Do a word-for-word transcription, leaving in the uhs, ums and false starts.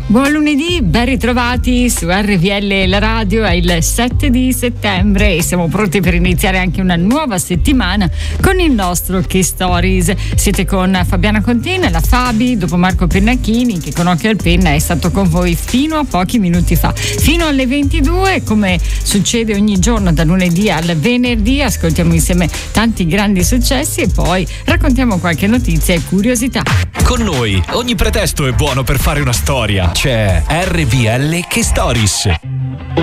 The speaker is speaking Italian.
Buon lunedì, ben ritrovati su R V L La Radio, è il sette di settembre e siamo pronti per iniziare anche una nuova settimana con il nostro Che Stories. Siete con Fabiana Contina e la Fabi, dopo Marco Pennacchini che con Occhio al Penna è stato con voi fino a pochi minuti fa, fino alle ventidue, come succede ogni giorno da lunedì al venerdì. Ascoltiamo insieme tanti grandi successi e poi raccontiamo qualche notizia e curiosità. Con noi ogni pretesto è buono per fare una storia. C'è R V L Che Stories.